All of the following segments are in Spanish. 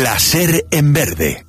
La SER en verde.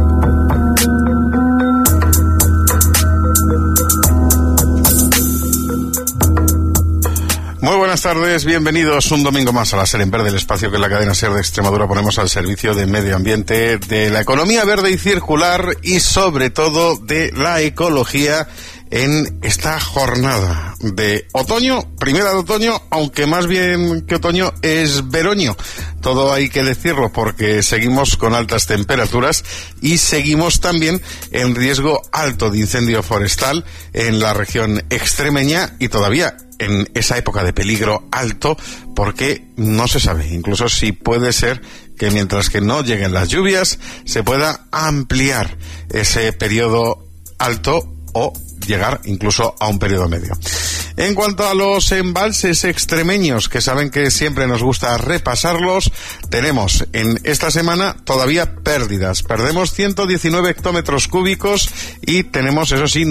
Muy buenas tardes, bienvenidos un domingo más a la SER en verde, el espacio que en la cadena SER de Extremadura ponemos al servicio del medio ambiente, de la economía verde y circular y sobre todo de la ecología en esta jornada de otoño, primera de otoño, aunque más bien que otoño es veroño. Todo hay que decirlo porque seguimos con altas temperaturas y seguimos también en riesgo alto de incendio forestal en la región extremeña y todavía en esa época de peligro alto porque no se sabe incluso si puede ser que mientras que no lleguen las lluvias se pueda ampliar ese periodo alto o llegar incluso a un periodo medio. En cuanto a los embalses extremeños, que saben que siempre nos gusta repasarlos, tenemos en esta semana todavía pérdidas. Perdemos 119 hectómetros cúbicos y tenemos, eso sí,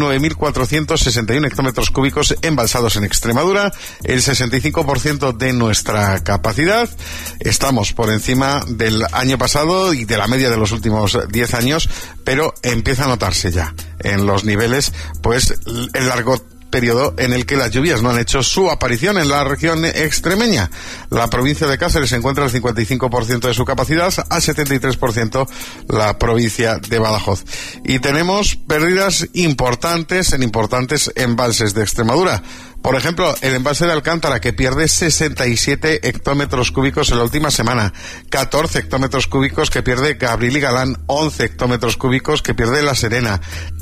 9.461 hectómetros cúbicos embalsados en Extremadura, el 65% de nuestra capacidad. Estamos por encima del año pasado y de la media de los últimos 10 años, pero empieza a notarse ya en los niveles, pues, el largo periodo en el que las lluvias no han hecho su aparición en la región extremeña. La provincia de Cáceres se encuentra al 55% de su capacidad, al 73% la provincia de Badajoz. Y tenemos pérdidas importantes en importantes embalses de Extremadura. Por ejemplo, el embalse de Alcántara, que pierde 67 hectómetros cúbicos en la última semana, 14 hectómetros cúbicos que pierde Gabriel y Galán, 11 hectómetros cúbicos que pierde La Serena,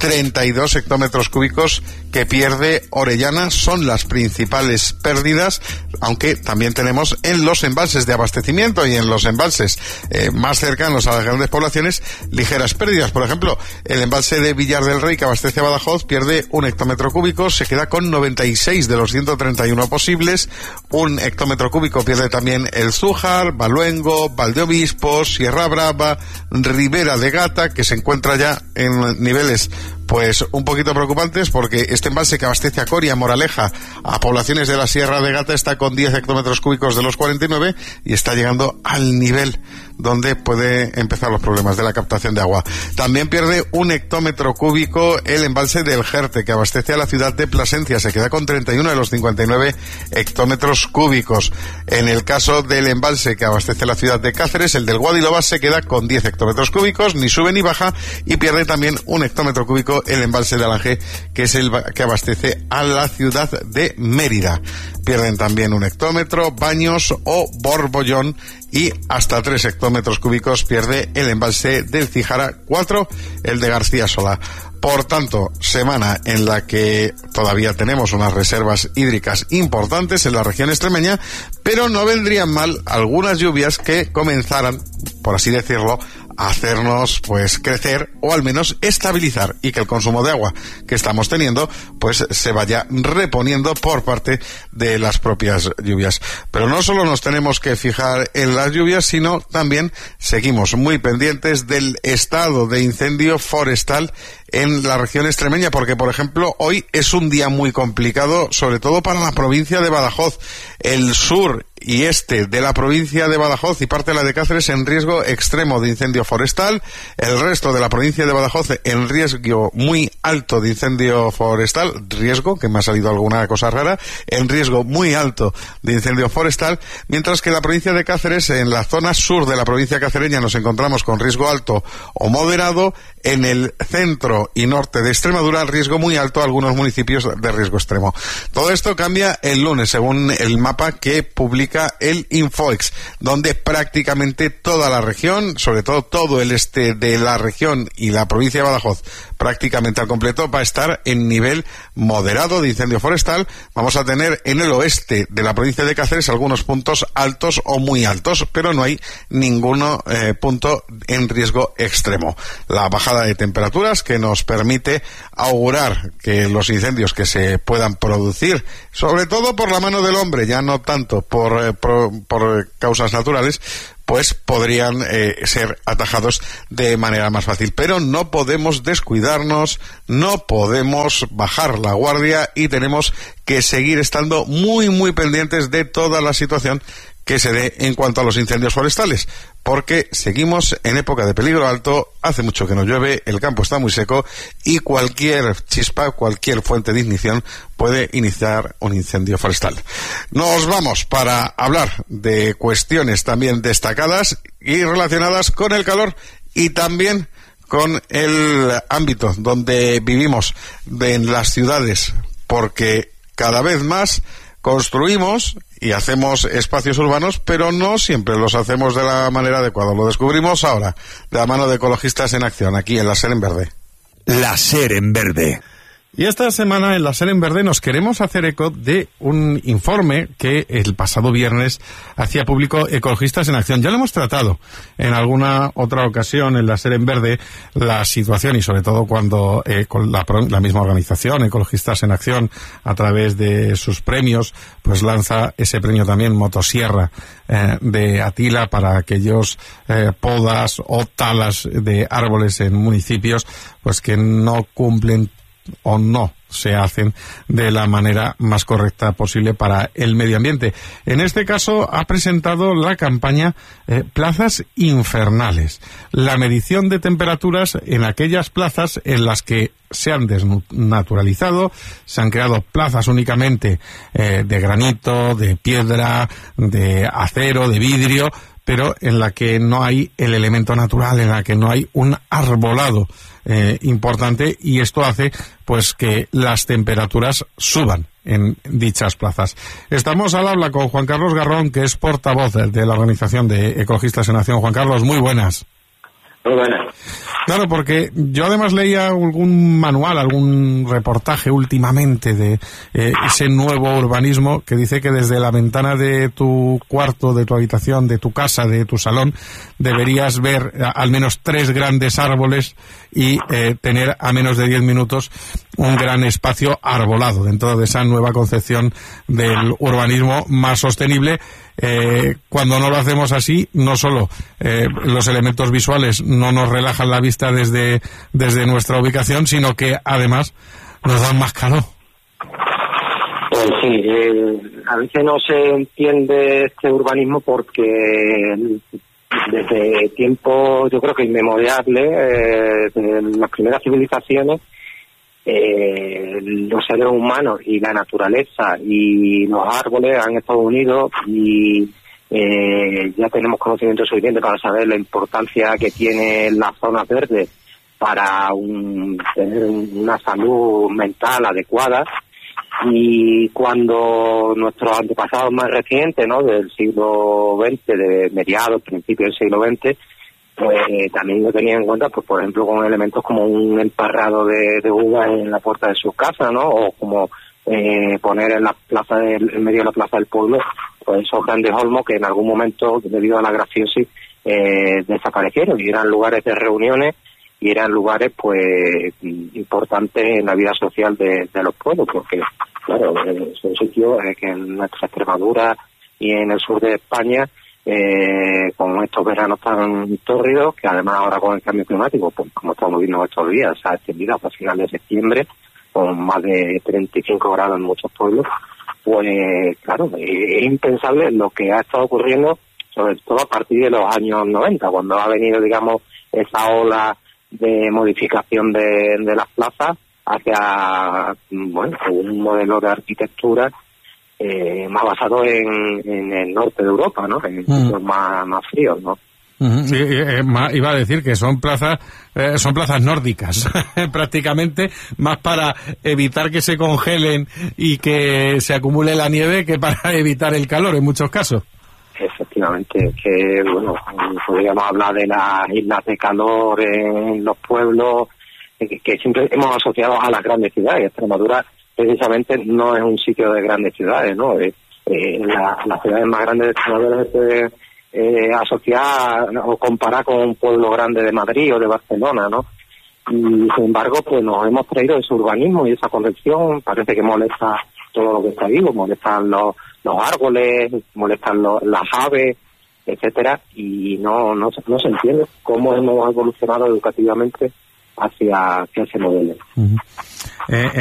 32 hectómetros cúbicos que pierde Orellana, son las principales pérdidas, aunque también tenemos en los embalses de abastecimiento y en los embalses más cercanos a las grandes poblaciones ligeras pérdidas. Por ejemplo, el embalse de Villar del Rey, que abastece a Badajoz, pierde 1 hectómetro cúbico, se queda con 96 de los 131 posibles. 1 hectómetro cúbico pierde también el Zújar, Baluengo, Valdeobispos, Sierra Brava, Ribera de Gata, que se encuentra ya en niveles pues un poquito preocupantes porque este embalse que abastece a Coria, Moraleja, a poblaciones de la Sierra de Gata está con 10 hectómetros cúbicos de los 49 y está llegando al nivel donde puede empezar los problemas de la captación de agua. También pierde 1 hectómetro cúbico el embalse del Jerte, que abastece a la ciudad de Plasencia, se queda con 31 de los 59 hectómetros cúbicos. En el caso del embalse que abastece a la ciudad de Cáceres, el del Guadilobá se queda con 10 hectómetros cúbicos, ni sube ni baja, y pierde también 1 hectómetro cúbico el embalse de Alange, que es el que abastece a la ciudad de Mérida. Pierden también 1 hectómetro Baños o Borbollón, y hasta 3 hectómetros cúbicos pierde el embalse del Cijara, 4 el de García Solá. Por tanto, semana en la que todavía tenemos unas reservas hídricas importantes en la región extremeña, pero no vendrían mal algunas lluvias que comenzaran, por así decirlo, a hacernos pues crecer o al menos estabilizar, y que el consumo de agua que estamos teniendo pues se vaya reponiendo por parte de las propias lluvias. Pero no solo nos tenemos que fijar en las lluvias, sino también seguimos muy pendientes del estado de incendio forestal en la región extremeña, porque por ejemplo hoy es un día muy complicado, sobre todo para la provincia de Badajoz. El sur y este de la provincia de Badajoz y parte de la de Cáceres en riesgo extremo de incendio forestal, el resto de la provincia de Badajoz en riesgo muy alto de incendio forestal, riesgo, que me ha salido alguna cosa rara, en riesgo muy alto de incendio forestal, mientras que la provincia de Cáceres, en la zona sur de la provincia cacereña, nos encontramos con riesgo alto o moderado, en el centro y norte de Extremadura, riesgo muy alto, algunos municipios de riesgo extremo. Todo esto cambia el lunes, según el mapa que publica el Infoex, donde prácticamente toda la región, sobre todo todo el este de la región y la provincia de Badajoz, prácticamente al completo, va a estar en nivel moderado de incendio forestal. Vamos a tener en el oeste de la provincia de Cáceres algunos puntos altos o muy altos, pero no hay ningún punto en riesgo extremo. La bajada de temperaturas que nos permite augurar que los incendios que se puedan producir, sobre todo por la mano del hombre, ya no tanto por causas naturales, pues podrían ser atajados de manera más fácil. Pero no podemos descuidarnos, no podemos bajar la guardia y tenemos que seguir estando muy, muy pendientes de toda la situación que se dé en cuanto a los incendios forestales, porque seguimos en época de peligro alto, hace mucho que no llueve, el campo está muy seco y cualquier chispa, cualquier fuente de ignición puede iniciar un incendio forestal. Nos vamos para hablar de cuestiones también destacadas y relacionadas con el calor y también con el ámbito donde vivimos en las ciudades, porque cada vez más construimos y hacemos espacios urbanos, pero no siempre los hacemos de la manera adecuada. Lo descubrimos ahora, de la mano de Ecologistas en Acción, aquí en la SER en Verde. La SER en Verde. Y esta semana en la SER en Verde nos queremos hacer eco de un informe que el pasado viernes hacía público Ecologistas en Acción. Ya lo hemos tratado en alguna otra ocasión en la SER en Verde, la situación, y sobre todo cuando con la misma organización, Ecologistas en Acción, a través de sus premios, pues lanza ese premio también Motosierra de Atila para aquellos podas o talas de árboles en municipios pues que no cumplen o no se hacen de la manera más correcta posible para el medio ambiente. En este caso ha presentado la campaña Plazas Infernales, la medición de temperaturas en aquellas plazas en las que se han desnaturalizado, se han creado plazas únicamente de granito, de piedra, de acero, de vidrio, pero en la que no hay el elemento natural, en la que no hay un arbolado importante, y esto hace pues que las temperaturas suban en dichas plazas. Estamos al habla con Juan Carlos Garrón, que es portavoz de la organización de Ecologistas en Acción. Juan Carlos, muy buenas. Muy buenas. Claro, porque yo además leía algún manual, algún reportaje últimamente de ese nuevo urbanismo que dice que desde la ventana de tu cuarto, de tu habitación, de tu casa, de tu salón, deberías ver al menos 3 grandes árboles y tener a menos de 10 minutos un gran espacio arbolado dentro de esa nueva concepción del urbanismo más sostenible. Cuando no lo hacemos así, no solo los elementos visuales no nos relajan la vista desde nuestra ubicación, sino que además nos dan más calor. Pues sí, a veces no se entiende este urbanismo porque desde tiempo, yo creo que inmemoriales, de las primeras civilizaciones, los seres humanos y la naturaleza y los árboles han estado unidos, y ya tenemos conocimiento suficiente para saber la importancia que tiene las zonas verdes para tener una salud mental adecuada. Y cuando nuestros antepasados más recientes, ¿no?, del siglo XX, de mediados, principios del siglo XX, pues también lo tenían en cuenta, pues por ejemplo, con elementos como un emparrado de uvas en la puerta de sus casas, ¿no?, o como poner en la plaza en medio de la plaza del pueblo, pues esos grandes olmos que en algún momento, debido a la grafiosis, desaparecieron, y eran lugares de reuniones y eran lugares pues importantes en la vida social de los pueblos, porque claro, son sitios que en nuestra Extremadura y en el sur de España, con estos veranos tan tórridos, que además ahora con el cambio climático, pues como estamos viendo estos días, se ha extendido hasta finales de septiembre, con más de 35 grados en muchos pueblos, pues claro, es impensable lo que ha estado ocurriendo, sobre todo a partir de los años 90, cuando ha venido, digamos, esa ola de modificación de las plazas hacia, bueno, un modelo de arquitectura más basado en el norte de Europa, ¿no?, en sitios más fríos, ¿no? Sí, iba a decir que son plazas nórdicas, prácticamente, más para evitar que se congelen y que se acumule la nieve que para evitar el calor en muchos casos. Efectivamente, que bueno, podríamos hablar de las islas de calor en los pueblos, que siempre hemos asociado a las grandes ciudades. Extremadura precisamente no es un sitio de grandes ciudades, ¿no? Las ciudades más grandes de Extremadura se asociar o comparar con un pueblo grande de Madrid o de Barcelona, ¿no? Y sin embargo, pues nos hemos traído ese urbanismo y esa concepción. Parece que molesta todo lo que está vivo, molestan los árboles, molestan las aves, etcétera, y no se entiende cómo hemos evolucionado educativamente hacia ese modelo. Uh-huh.